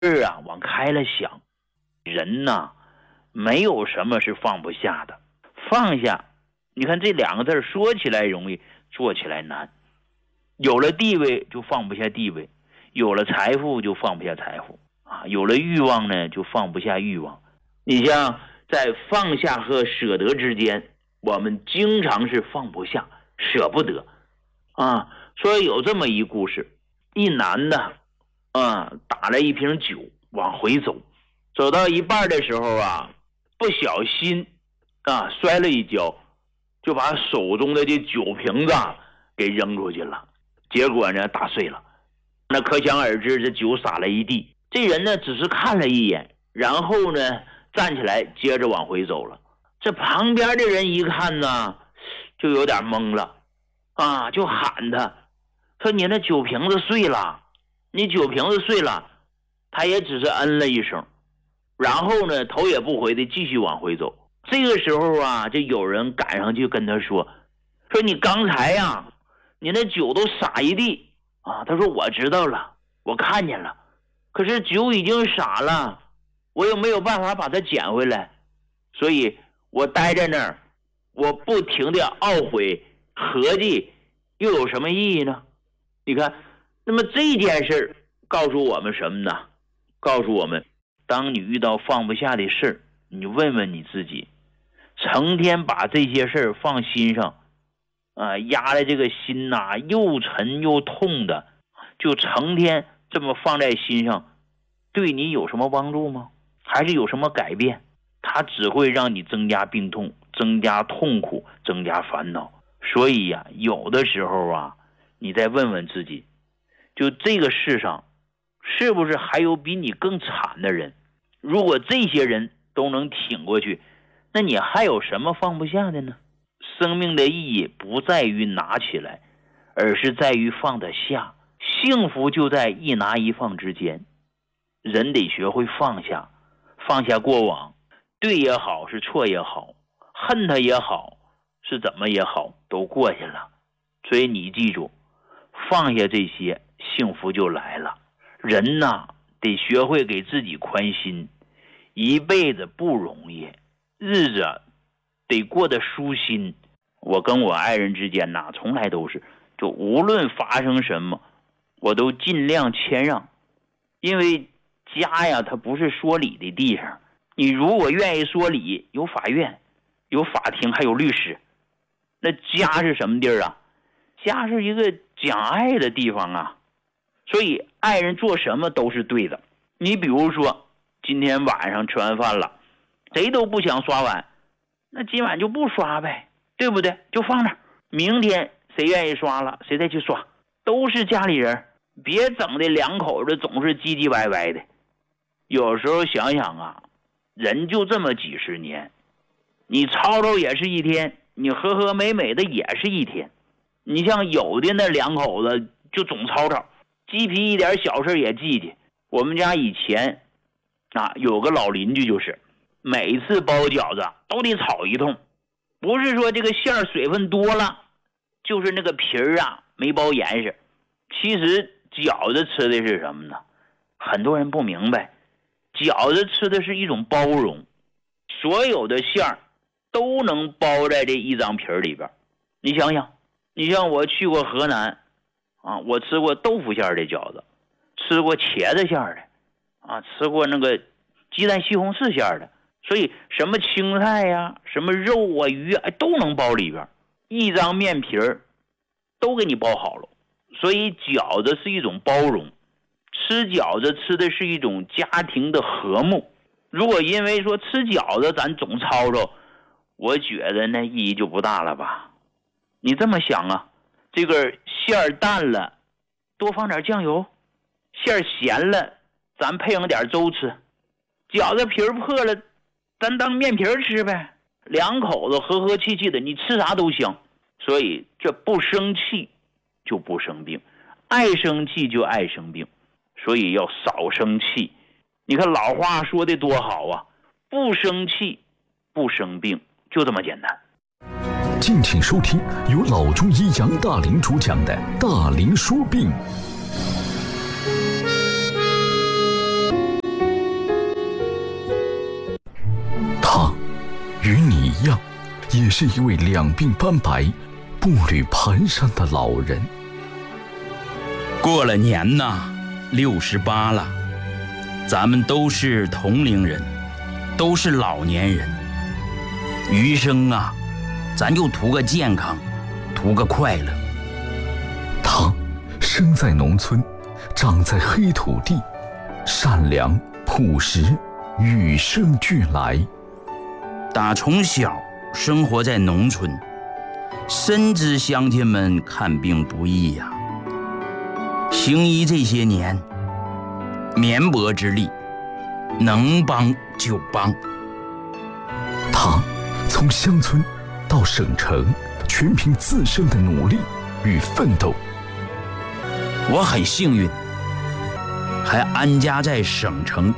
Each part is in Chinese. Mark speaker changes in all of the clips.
Speaker 1: 事啊往开了想，人呐没有什么是放不下的。放下，你看这两个字说起来容易，做起来难。有了地位就放不下地位，有了财富就放不下财富啊，有了欲望呢就放不下欲望。你像在放下和舍得之间，我们经常是放不下，舍不得啊。所以有这么一故事，一男的打了一瓶酒往回走，走到一半的时候啊，不小心摔了一跤，就把手中的这酒瓶子给扔出去了，结果呢打碎了。那可想而知，这酒洒了一地。这人呢只是看了一眼，然后呢站起来接着往回走了。这旁边的人一看呢就有点懵了就喊他说，你那酒瓶子碎了，你酒瓶子碎了。他也只是嗯了一声，然后呢头也不回的继续往回走。这个时候啊，就有人赶上去跟他说你刚才你那酒都洒一地他说我知道了，我看见了，可是酒已经洒了，我又没有办法把它捡回来，所以我待在那儿，我不停的懊悔合计，又有什么意义呢？你看，那么这件事告诉我们什么呢？告诉我们，当你遇到放不下的事，你问问你自己，成天把这些事放心上压的这个心又沉又痛的，就成天这么放在心上，对你有什么帮助吗？还是有什么改变？它只会让你增加病痛，增加痛苦，增加烦恼。所以有的时候你再问问自己，就这个世上是不是还有比你更惨的人？如果这些人都能挺过去，那你还有什么放不下的呢？生命的意义不在于拿起来，而是在于放得下。幸福就在一拿一放之间。人得学会放下，放下过往，对也好，是错也好，恨他也好，是怎么也好，都过去了。所以你记住，放下这些，幸福就来了。人得学会给自己宽心，一辈子不容易，日子得过得舒心。我跟我爱人之间从来都是，就无论发生什么，我都尽量谦让，因为家它不是说理的地方。你如果愿意说理，有法院，有法庭，还有律师。那家是什么地儿家是一个讲爱的地方所以爱人做什么都是对的。你比如说今天晚上吃完饭了，谁都不想刷碗，那今晚就不刷呗，对不对？就放那儿，明天谁愿意刷了谁再去刷，都是家里人，别整的两口子总是唧唧歪歪的。有时候想想人就这么几十年，你吵吵也是一天，你和和美美的也是一天。你像有的那两口子就总吵吵，鸡皮一点小事也记记。我们家以前有个老邻居，就是每次包饺子都得吵一通，不是说这个馅儿水分多了，就是那个皮儿没包严实。其实饺子吃的是什么呢？很多人不明白，饺子吃的是一种包容，所有的馅儿都能包在这一张皮儿里边。你想想，你像我去过河南我吃过豆腐馅儿的饺子，吃过茄子馅儿的吃过那个鸡蛋西红柿馅儿的。所以什么青菜什么肉鱼都能包里边，一张面皮儿都给你包好了。所以饺子是一种包容，吃饺子吃的是一种家庭的和睦。如果因为说吃饺子咱总吵吵，我觉得那意义就不大了吧。你这么想这个馅儿淡了多放点酱油，馅儿咸了咱配上点粥吃，饺子皮儿破了咱当面皮儿吃呗，两口子和和气气的，你吃啥都香。所以这不生气就不生病，爱生气就爱生病，所以要少生气。你看老话说的多好不生气不生病，就这么简单。
Speaker 2: 敬请收听由老中医杨大林主讲的《大林说病》。 一样，也是一位两鬓斑白、步履蹒跚的老人。
Speaker 3: 过了年呐，68了，咱们都是同龄人，都是老年人。余生啊，咱就图个健康，图个快乐。
Speaker 2: 他生在农村，长在黑土地，善良朴实，与生俱来。
Speaker 3: 打从小生活在农村，深知乡亲们看病不易呀。行医这些年，绵薄之力，能帮就帮。
Speaker 2: 他从乡村到省城，全凭自身的努力与奋斗。
Speaker 3: 我很幸运，还安家在省城。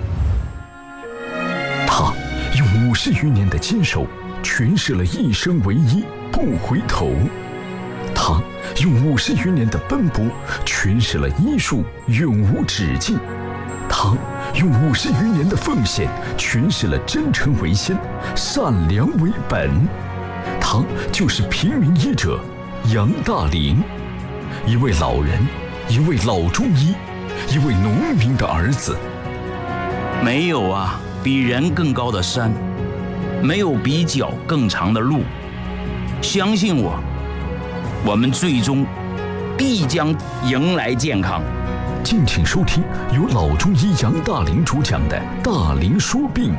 Speaker 2: 他用50余年的坚守，诠释了一生为一，不回头。他用50余年的奔波，诠释了医术永无止境。他用50余年的奉献，诠释了真诚为先，善良为本。他就是平民医者杨大林，一位老人，一位老中医，一位农民的儿子。
Speaker 3: 没有啊比人更高的山，没有比脚更长的路。相信我，我们最终必将迎来健康。
Speaker 2: 敬请收听由老中医杨大林主讲的《大林说病》。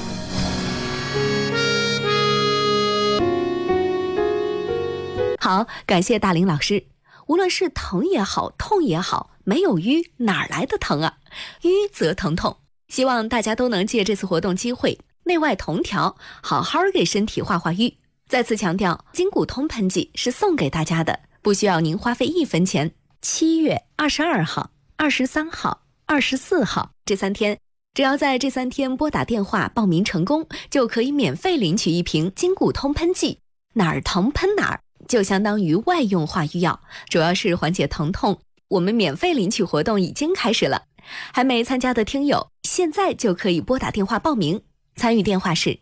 Speaker 4: 好，感谢大林老师。无论是疼也好，痛也好，没有瘀哪来的疼啊？瘀则疼痛。希望大家都能借这次活动机会，内外同调，好好给身体化化瘀。再次强调，筋骨通喷剂是送给大家的，不需要您花费1分钱。7月22号、23号、24号这3天，只要在这3天拨打电话报名成功，就可以免费领取1瓶筋骨通喷剂，哪儿疼喷哪儿，就相当于外用化瘀药，主要是缓解疼痛。我们免费领取活动已经开始了，还没参加的听友现在就可以拨打电话报名，参与电话是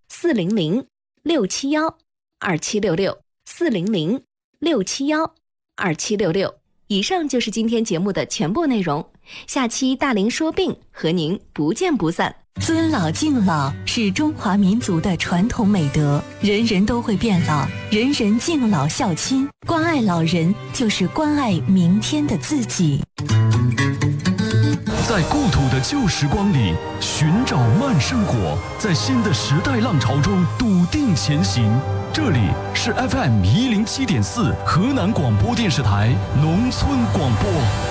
Speaker 4: 400-671-2766，400-671-2766。以上就是今天节目的全部内容，下期大林说病和您不见不散。
Speaker 5: 尊老敬老是中华民族的传统美德，人人都会变老，人人敬老孝亲，关爱老人就是关爱明天的自己。
Speaker 2: 在故土的旧时光里寻找慢生活，在新的时代浪潮中笃定前行。这里是 FM107.4 河南广播电视台农村广播。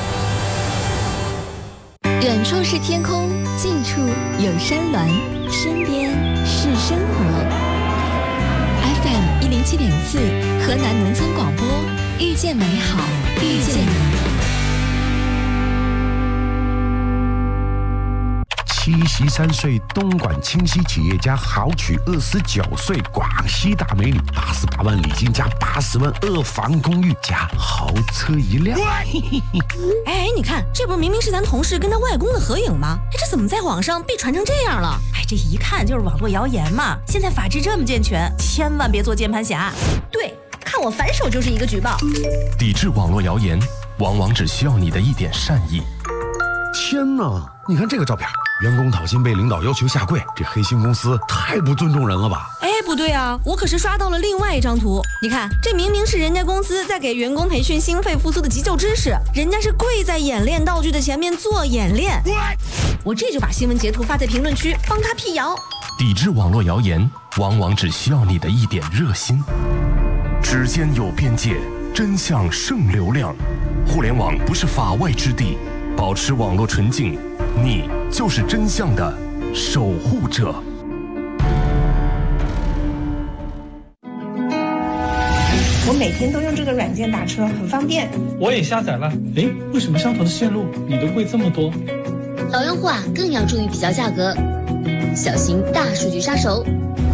Speaker 6: 远处是天空，近处有山峦，身边是生活。FM107.4 河南农村广播，遇见美好，遇见你。
Speaker 7: 73岁东莞清溪企业家豪娶29岁广西大美女，88万礼金加80万2房公寓加豪车1辆。
Speaker 8: 哎，你看，这不是明明是咱同事跟他外公的合影吗？哎，这怎么在网上被传成这样了？哎，这一看就是网络谣言嘛。现在法制这么健全，千万别做键盘侠。对，看我反手就是一个举报。
Speaker 9: 抵制网络谣言，往往只需要你的一点善意。
Speaker 7: 天哪，你看这个照片，员工讨薪被领导要求下跪，这黑心公司太不尊重人了吧？
Speaker 8: 哎，不对啊，我可是刷到了另外一张图。你看，这明明是人家公司在给员工培训心肺复苏的急救知识，人家是跪在演练道具的前面做演练。我这就把新闻截图发在评论区，帮他辟谣。
Speaker 9: 抵制网络谣言，往往只需要你的一点热心。指尖有边界，真相胜流量。互联网不是法外之地，保持网络纯净，你就是真相的守护者。
Speaker 10: 我每天都用这个软件打车，很方便。
Speaker 11: 我也下载了。诶，为什么相同的线路你的贵这么多？
Speaker 6: 老用户啊，更要注意比较价格，小心大数据杀手。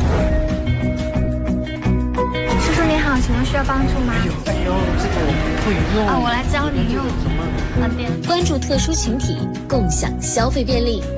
Speaker 10: 叔叔你好，请问需要帮助吗？
Speaker 11: 哎呦，这个我不会用。
Speaker 10: 我来教你用。
Speaker 6: 关注特殊群体，共享消费便利。